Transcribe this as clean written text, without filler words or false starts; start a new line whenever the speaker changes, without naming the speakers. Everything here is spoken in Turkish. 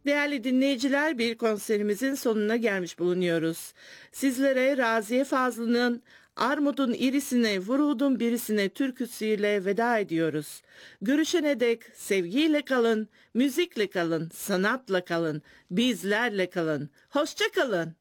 Değerli dinleyiciler, bir konserimizin sonuna gelmiş bulunuyoruz. Sizlere Raziye Fazlı'nın Armudun irisine vurudun birisine türküsüyle veda ediyoruz. Görüşene dek sevgiyle kalın, müzikle kalın, sanatla kalın, bizlerle kalın. Hoşça kalın.